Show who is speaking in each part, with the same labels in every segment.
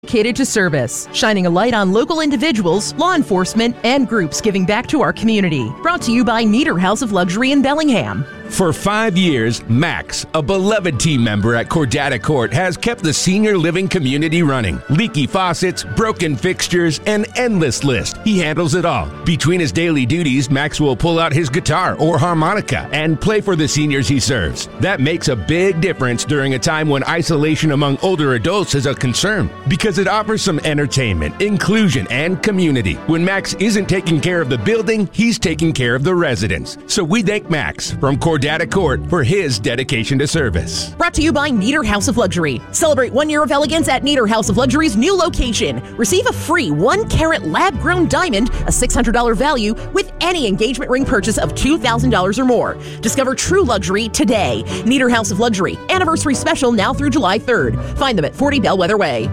Speaker 1: Dedicated to service, shining a light on local individuals, law enforcement, and groups giving back to our community. Brought to you by Nieder House of Luxury in Bellingham.
Speaker 2: For 5 years, Max, a beloved team member at Cordata Court, has kept the senior living community running. Leaky faucets, broken fixtures, an endless list. He handles it all. Between his daily duties, Max will pull out his guitar or harmonica and play for the seniors he serves. That makes a big difference during a time when isolation among older adults is a concern, because it offers some entertainment, inclusion, and community. When Max isn't taking care of the building, he's taking care of the residents. So we thank Max from Cordata Court for his dedication to service.
Speaker 1: Brought to you by Nieder House of Luxury. Celebrate 1 year of elegance at Nieder House of Luxury's new location. Receive a free 1-carat lab-grown diamond, a $600 value, with any engagement ring purchase of $2,000 or more. Discover true luxury today. Nieder House of Luxury. Anniversary special now through July 3rd. Find them at 40 Bellwether Way.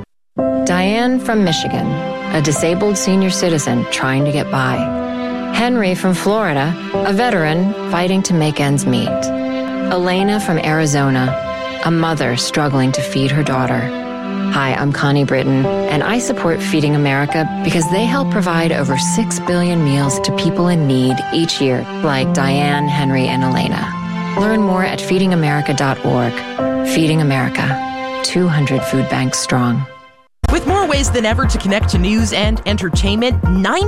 Speaker 3: Diane from Michigan, a disabled senior citizen trying to get by. Henry from Florida, a veteran fighting to make ends meet. Elena from Arizona, a mother struggling to feed her daughter. Hi, I'm Connie Britton, and I support Feeding America because they help provide over 6 billion meals to people in need each year, like Diane, Henry, and Elena. Learn more at feedingamerica.org. Feeding America, 200 food banks strong.
Speaker 1: With more ways than ever to connect to news and entertainment,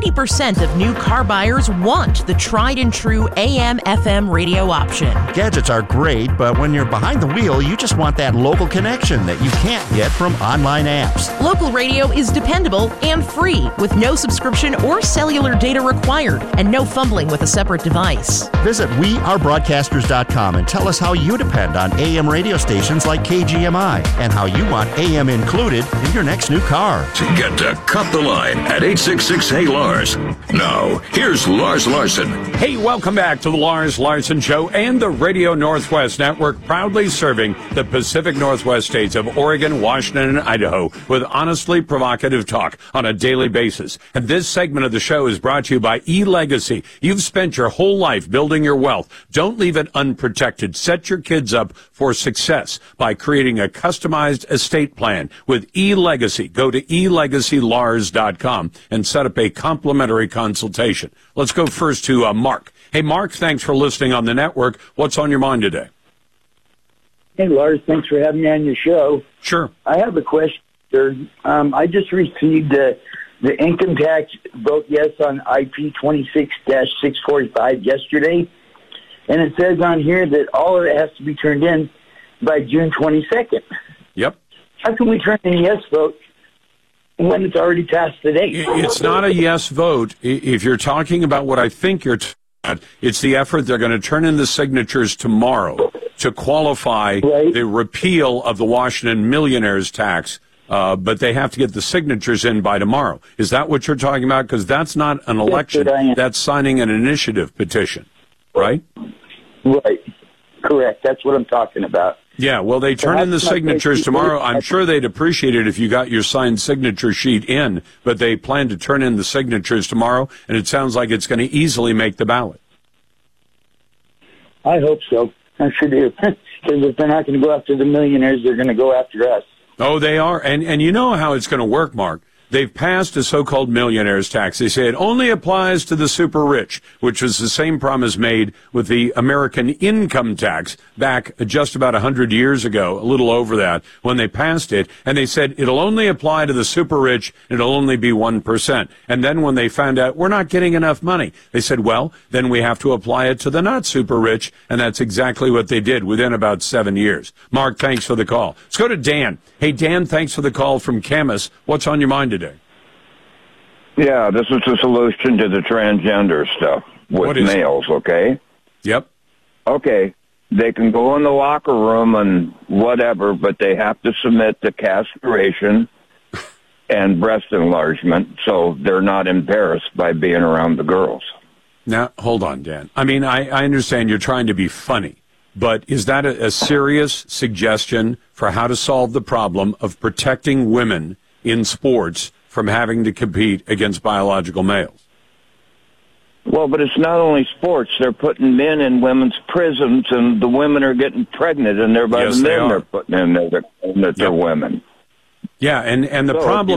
Speaker 1: 90% of new car buyers want the tried and true AM/FM radio option.
Speaker 4: Gadgets are great, but when you're behind the wheel, you just want that local connection that you can't get from online apps.
Speaker 1: Local radio is dependable and free, with no subscription or cellular data required, and no fumbling with a separate device.
Speaker 4: Visit wearebroadcasters.com and tell us how you depend on AM radio stations like KGMI and how you want AM included in your next new car.
Speaker 5: Get to Cut the Line at 866-HEY-LARS. Now, here's Lars Larson.
Speaker 6: Hey, welcome back to the Lars Larson Show and the Radio Northwest Network, proudly serving the Pacific Northwest states of Oregon, Washington, and Idaho with honestly provocative talk on a daily basis. And this segment of the show is brought to you by eLegacy. You've spent your whole life building your wealth. Don't leave it unprotected. Set your kids up for success by creating a customized estate plan with eLegacy. Go to elegacylars.com and set up a complimentary consultation. Let's go first to Mark. Hey, Mark, thanks for listening on the network. What's on your mind today?
Speaker 7: Hey, Lars, thanks for having me on your show.
Speaker 6: Sure.
Speaker 7: I have a question, sir. I just received the income tax vote yes on IP 26-645 yesterday, and it says on here that all of it has to be turned in by June 22nd.
Speaker 6: Yep.
Speaker 7: How can we turn in a yes vote when it's already passed the date?
Speaker 6: It's not a yes vote. If you're talking about what I think you're talking about, it's the effort. They're going to turn in the signatures tomorrow to qualify the repeal of the Washington millionaires tax, but they have to get the signatures in by tomorrow. Is that what you're talking about? Because that's not an election.
Speaker 7: Yes,
Speaker 6: that's signing an initiative petition, right?
Speaker 7: Right. Correct. That's what I'm talking about.
Speaker 6: Yeah, well, they turn in the signatures tomorrow. I'm sure they'd appreciate it if you got your signed signature sheet in, but they plan to turn in the signatures tomorrow, and it sounds like it's going to easily make the ballot.
Speaker 7: I hope so. I sure do. Because if they're not going to go after the millionaires, they're going to go after us.
Speaker 6: Oh, they are. And you know how it's going to work, Mark. They've passed a so-called millionaires tax. They say it only applies to the super rich, which was the same promise made with the American income tax back just about 100 years ago, a little over that, when they passed it. And they said it'll only apply to the super rich, and it'll only be 1%. And then when they found out we're not getting enough money, they said, well, then we have to apply it to the not super rich. And that's exactly what they did within about 7 years. Mark, thanks for the call. Let's go to Dan. Hey, Dan, thanks for the call from Camas. What's on your mind today?
Speaker 8: Yeah, this is the solution to the transgender stuff with males, okay?
Speaker 6: Yep.
Speaker 8: Okay, they can go in the locker room and whatever, but they have to submit to castration and breast enlargement so they're not embarrassed by being around the girls.
Speaker 6: Now, hold on, Dan. I mean, I understand you're trying to be funny, but is that a serious suggestion for how to solve the problem of protecting women in sports from having to compete against biological males?
Speaker 8: Well, but it's not only sports. They're putting men in women's prisons, and the women are getting pregnant, and they're by the men they're putting in there that they're women.
Speaker 6: Yeah, and the problem